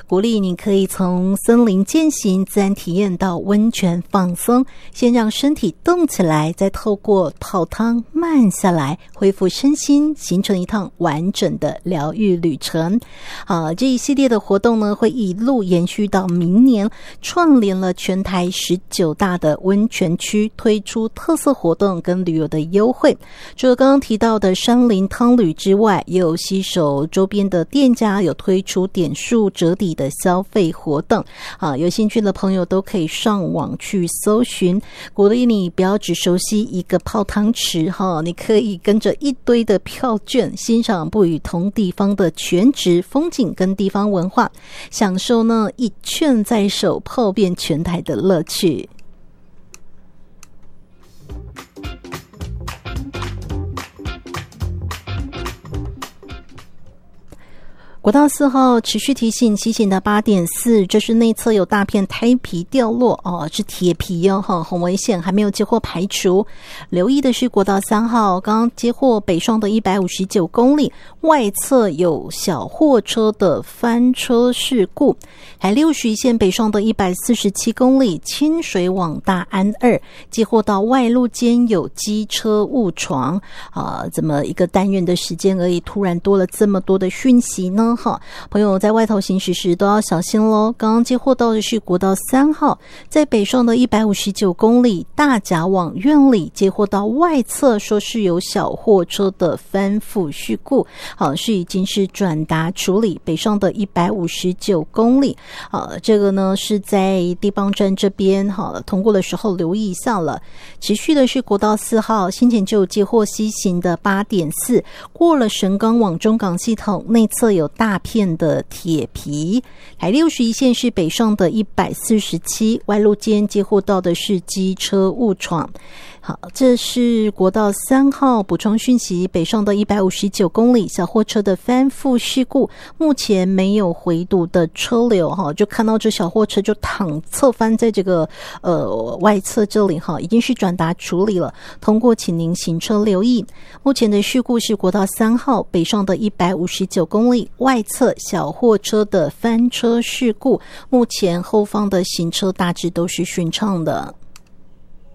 鼓励你可以从森林健行自然体验到温泉放松，先让身体动起来，再透过泡汤慢下来，恢复身心，形成一趟完整的疗愈旅程。这一系列的活动呢，会一路延续到明年，串联了全台19大的温泉区，推出特色活动跟旅游的优惠。除了刚刚提到的山林汤旅之外，也有携手周边的店家有推出点数折抵的消费活动。有兴趣的朋友都可以上网去搜寻。鼓励你不要只熟悉一个泡汤池，你可以跟着一堆的票券，欣赏不与同地方的全职风景跟地方文化，享受呢一券在手，泡遍全台的乐趣。国道4号持续提醒，骑行的8点4，这是内侧有大片胎皮掉落是铁皮很危险，还没有接获排除。留意的是国道3号刚刚接获北上的159公里，外侧有小货车的翻车事故。海61线北上的147公里，清水往大安2，接获到外路间有机车误闯怎么一个单元的时间而已，突然多了这么多的讯息呢？朋友在外头行驶时都要小心咯。刚刚接获到的是国道3号在北上的159公里，大甲往苑里接获到外侧说是有小货车的翻覆事故，是已经是转达处理。北上的159公里这个呢是在地磅站这边通过的时候留意一下了。持续的是国道4号先前就接获西行的8点4，过了神冈往中港系统，内侧有大片的铁皮。海61线是北上的147，外路间接获到的是机车误闯。好，这是国道3号补充讯息，北上的159公里，小货车的翻覆事故，目前没有回堵的车流就看到这小货车就侧翻在这个外侧这里已经是转达处理了，通过请您行车留意。目前的事故是国道3号北上的159公里，外侧小货车的翻车事故，目前后方的行车大致都是顺畅的。